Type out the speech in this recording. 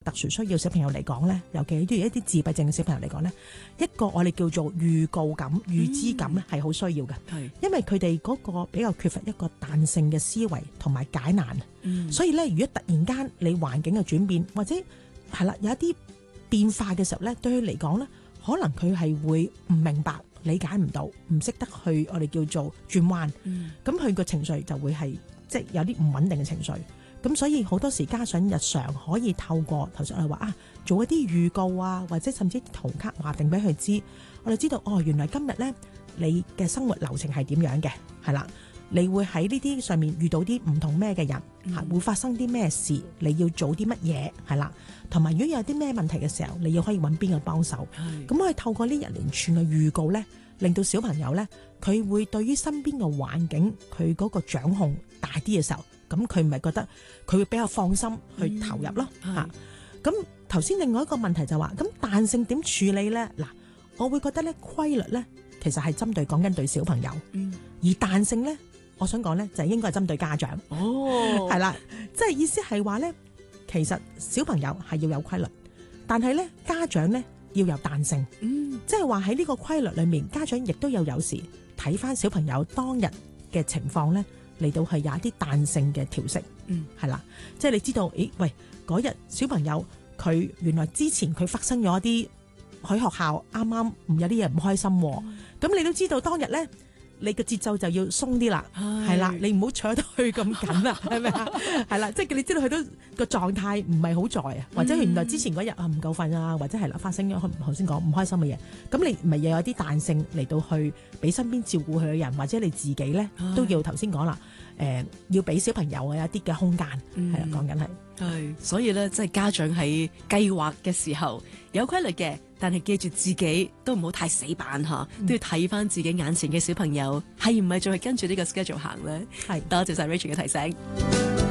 特殊需要小朋友嚟講咧，尤其對於一啲自閉症嘅小朋友嚟講咧，一個我哋叫做預告感、預知感咧係好需要嘅，因為佢哋嗰個比較缺乏一個彈性嘅思維同埋解難，所以咧如果突然間你環境嘅轉變或者係啦有一啲變化嘅時候咧，對佢嚟講咧，可能佢係會唔明白、理解唔到、唔識得去我哋叫做轉彎，咁佢個情緒就會係即係有啲唔穩定嘅情緒。咁所以好多時家長日常可以透過頭先我哋話做一啲預告啊，或者甚至圖卡話定俾佢知，我哋知道原來今日咧你嘅生活流程係點樣嘅，係啦，你會喺呢啲上面遇到啲唔同咩嘅人，會發生啲咩事，你要做啲乜嘢，係啦，同埋如果有啲咩問題嘅時候，你要可以揾邊個幫手，咁我哋透過呢一連串嘅預告咧，令到小朋友咧佢會對於身邊嘅環境佢嗰個掌控大啲嘅時候，咁佢咪覺得佢會比較放心去投入咯嚇。咁頭先另外一個問題就話，咁彈性點處理咧？嗱，我會覺得咧規律咧其實係針對講緊對小朋友，而彈性咧，我想講咧就係應該係針對家長。係啦，即係意思係話咧，其實小朋友係要有規律，但係咧家長咧要有彈性。即係話喺呢個規律裏面，家長亦都有時睇翻小朋友當日嘅情況咧。嚟到係有一啲彈性嘅調適，係啦，即係你知道，喂，嗰日小朋友佢原來之前佢發生咗一啲喺學校啱啱有啲嘢唔開心，咁你都知道當日咧，你嘅節奏就要鬆啲啦，係啦，你唔好搶得去咁緊啦，係咪啊？係啦，即係你知道佢都個狀態唔係好在啊，或者原來之前嗰日唔夠瞓啊，或者係啦發生咗頭先講唔開心嘅嘢，咁你咪又有啲彈性嚟到去俾身邊照顧佢嘅人，或者你自己咧都要頭先講啦。要俾小朋友有一啲嘅空間，係啦，講緊係， 所以咧，即係家長喺計劃嘅時候有規律嘅，但係記住自己都唔好太死板吓，都要睇翻自己眼前嘅小朋友係唔係仲係跟住呢個 schedule 行咧。係，多謝晒 Rachel 嘅提醒。